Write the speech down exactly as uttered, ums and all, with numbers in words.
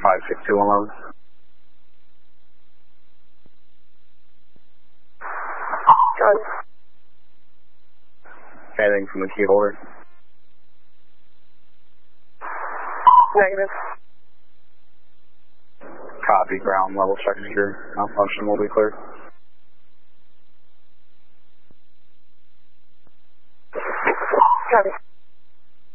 five six two one eleven. Copy. Anything from the key holder? Negative. Copy, ground level check secure. Malfunction will be cleared. Copy.